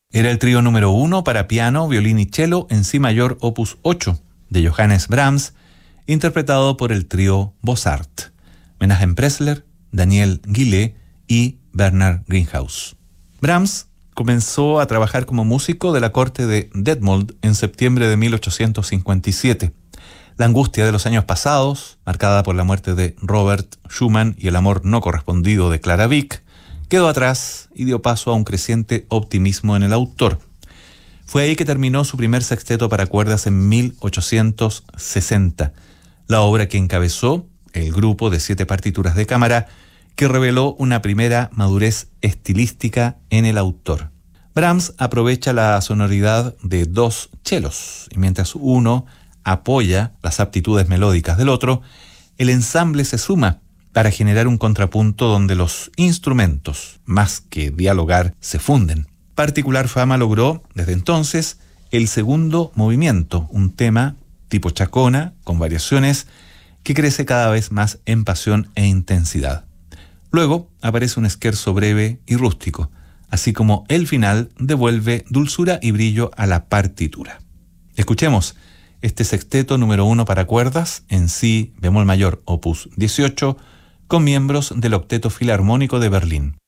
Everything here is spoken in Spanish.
Era el trío número 1 para piano, violín y cello en Si mayor opus 8 de Johannes Brahms, interpretado por el trío Bossart, Menachem Pressler, Daniel Guillet y Bernard Greenhouse. Brahms comenzó a trabajar como músico de la corte de Detmold en septiembre de 1857. La angustia de los años pasados, marcada por la muerte de Robert Schumann y el amor no correspondido de Clara Wieck, quedó atrás y dio paso a un creciente optimismo en el autor. Fue ahí que terminó su primer sexteto para cuerdas en 1860, la obra que encabezó el grupo de 7 partituras de cámara que reveló una primera madurez estilística en el autor. Brahms aprovecha la sonoridad de 2 chelos y mientras uno apoya las aptitudes melódicas del otro, el ensamble se suma para generar un contrapunto donde los instrumentos, más que dialogar, se funden. Particular fama logró, desde entonces, el segundo movimiento, un tema tipo chacona, con variaciones, que crece cada vez más en pasión e intensidad. Luego aparece un scherzo breve y rústico, así como el final devuelve dulzura y brillo a la partitura. Escuchemos este sexteto número 1 para cuerdas en Si bemol mayor opus 18, con miembros del Octeto Filarmónico de Berlín.